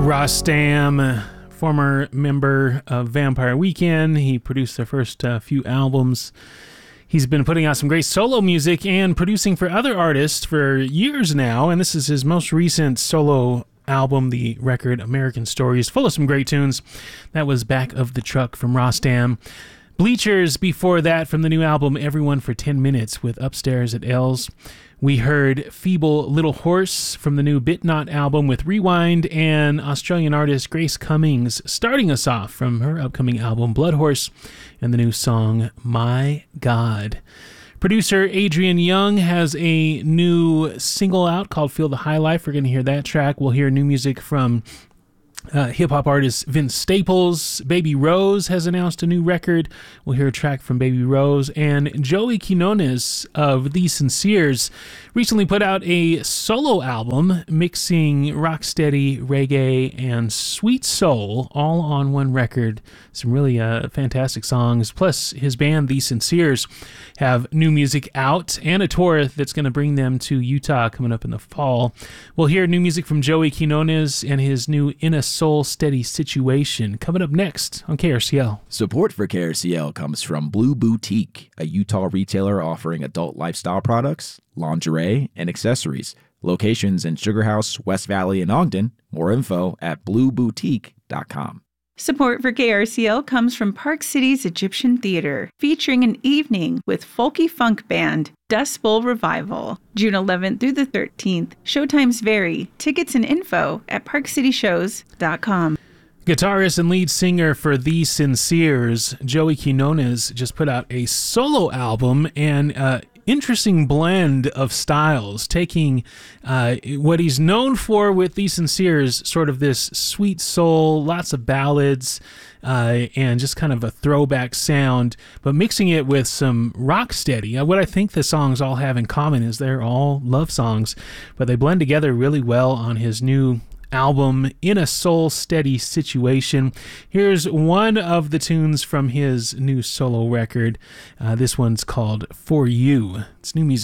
Rostam, former member of Vampire Weekend. He produced their first few albums. He's been putting out some great solo music and producing for other artists for years now, and this is his most recent solo album, the record American Stories, full of some great tunes. That was Back of the Truck from Rostam. Bleachers before that from the new album Everyone for 10 Minutes with Upstairs at L's. We heard Feeble Little Horse from the new Bitnot album with Rewind, and Australian artist Grace Cummings starting us off from her upcoming album Blood Horse and the new song My God. Producer Adrian Young has a new single out called Feel the High Life. We're going to hear that track. We'll hear new music from hip-hop artist Vince Staples. Baby Rose has announced a new record. We'll hear a track from Baby Rose. And Joey Quinones of The Sinceres recently put out a solo album mixing rocksteady, reggae, and sweet soul all on one record. Some really fantastic songs. Plus, his band The Sinceres have new music out and a tour that's going to bring them to Utah coming up in the fall. We'll hear new music from Joey Quinones and his new In a Soul Steady Situation coming up next on KRCL. Support for KRCL comes from Blue Boutique, a Utah retailer offering adult lifestyle products, lingerie, and accessories. Locations in Sugar House, West Valley, and Ogden. More info at blueboutique.com. Support for KRCL comes from Park City's Egyptian Theater, featuring an evening with folky funk band Dust Bowl Revival, June 11th through the 13th. Showtimes vary. Tickets and info at parkcityshows.com. Guitarist and lead singer for The Sinceres, Joey Quinones, just put out a solo album and interesting blend of styles, taking what he's known for with The Sinceres, sort of this sweet soul, lots of ballads, and just kind of a throwback sound, but mixing it with some rocksteady. What I think the songs all have in common is they're all love songs, but they blend together really well on his new album In a Soul Steady Situation. Here's one of the tunes from his new solo record. This one's called For You. It's new music.